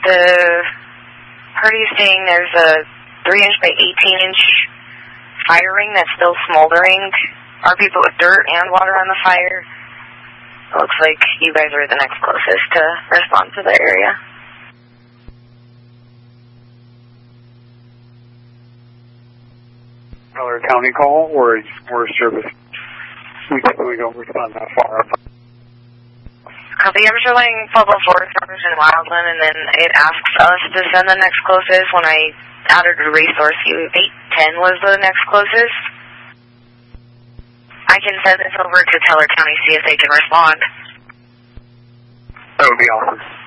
Heard you saying there's a 3-inch by 18-inch fire ring that's still smoldering. Are people with dirt and water on the fire? It looks like you guys are the next closest to respond to the area. Teller County call or service? We typically don't respond that far. Copy. I'm showing Pueblo Forest Service in Wildland, and then it asks us to send the next closest. When I added a resource, 810 was the next closest. I can send this over to Teller County, see if they can respond. That would be awesome.